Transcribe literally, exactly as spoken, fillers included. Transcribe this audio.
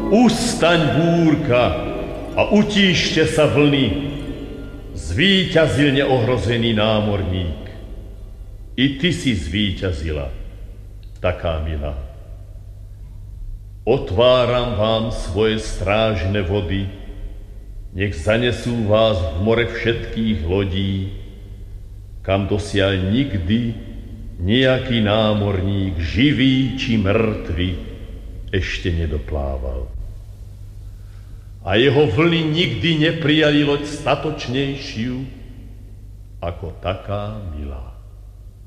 Ustaň, búrka, a utíšte sa vlny. Zvíťazil neohrozený námorník. I ty si zvíťazila, taká milá. Otváram vám svoje strážne vody, nech zanesú vás v more všetkých lodí, kam dosiaľ nikdy nejaký námorník, živý či mŕtvy, ešte nedoplával. A jeho vlny nikdy neprijali loď statočnejšiu ako taká milá.